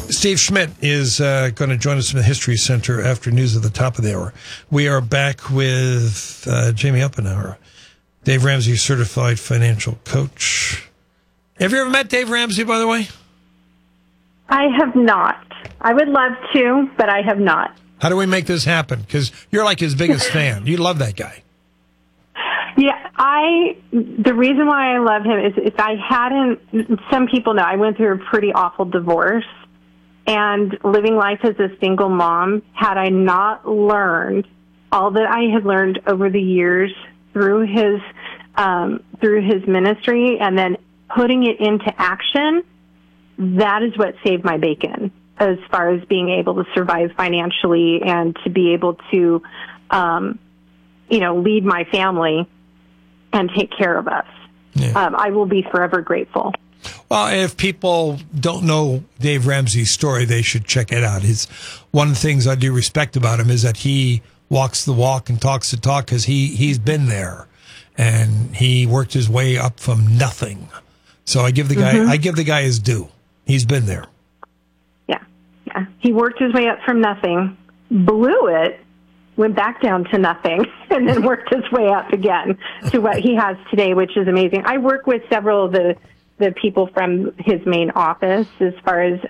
Steve Schmidt is going to join us from the History Center after news at the top of the hour. We are back with Jamie Oppenauer, Dave Ramsey, certified financial coach. Have you ever met Dave Ramsey, by the way? I have not. I would love to, but I have not. How do we make this happen? Because you're like his biggest fan. You love that guy. Yeah, the reason why I love him is I hadn't, some people know I went through a pretty awful divorce, and living life as a single mom, had I not learned all that I had learned over the years through his ministry and then putting it into action, that is what saved my bacon as far as being able to survive financially and to be able to, lead my family and take care of us. Yeah. I will be forever grateful. Well, if people don't know Dave Ramsey's story, they should check it out. One of the things I do respect about him is that he walks the walk and talks the talk, because he's been there and he worked his way up from nothing. So I give the guy his due. He's been there. Yeah. He worked his way up from nothing, blew it, went back down to nothing, and then worked his way up again to what he has today, which is amazing. I work with several of the people from his main office as far as,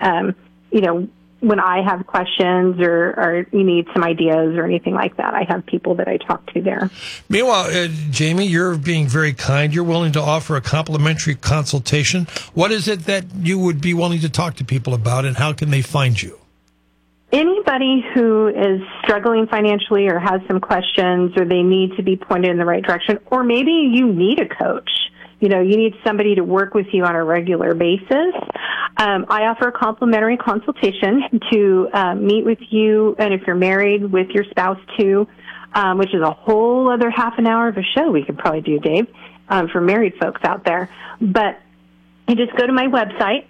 when I have questions or you need some ideas or anything like that. I have people that I talk to there. Meanwhile, Jamie, you're being very kind. You're willing to offer a complimentary consultation. What is it that you would be willing to talk to people about, and how can they find you? Anybody who is struggling financially or has some questions, or they need to be pointed in the right direction, or maybe you need a coach. You need somebody to work with you on a regular basis. I offer a complimentary consultation to meet with you, and if you're married, with your spouse too, which is a whole other half an hour of a show we could probably do, Dave, for married folks out there. But you just go to my website,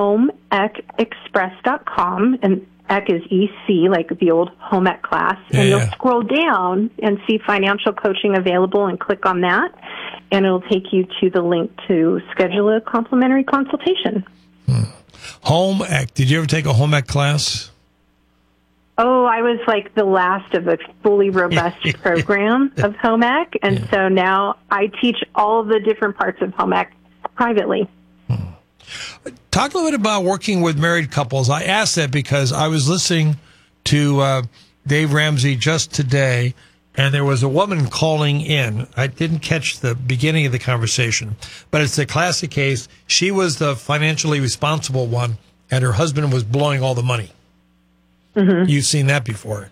homeecexpress.com, and EC is EC, like the old home ec class. And you'll scroll down and see financial coaching available and click on that. And it'll take you to the link to schedule a complimentary consultation. Home ec. Did you ever take a home ec class? Oh, I was like the last of a fully robust program of home ec. And so now I teach all the different parts of home ec privately. Talk a little bit about working with married couples. I asked that because I was listening to Dave Ramsey just today, and there was a woman calling in. I didn't catch the beginning of the conversation, but it's a classic case. She was the financially responsible one, and her husband was blowing all the money. Mm-hmm. You've seen that before.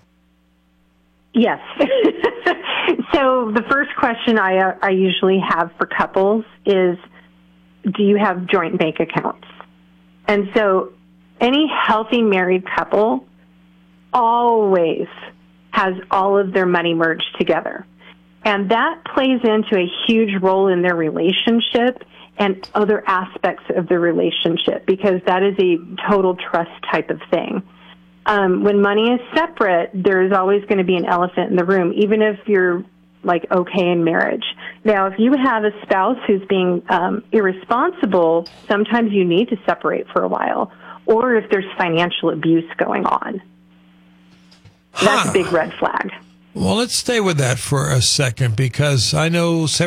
Yes. So the first question I usually have for couples is, do you have joint bank accounts? And so any healthy married couple always has all of their money merged together. And that plays into a huge role in their relationship and other aspects of the relationship, because that is a total trust type of thing. When money is separate, there's always going to be an elephant in the room, even if you're okay in marriage. Now, if you have a spouse who's being irresponsible, sometimes you need to separate for a while, or if there's financial abuse going on. That's a big red flag. Well, let's stay with that for a second, because I know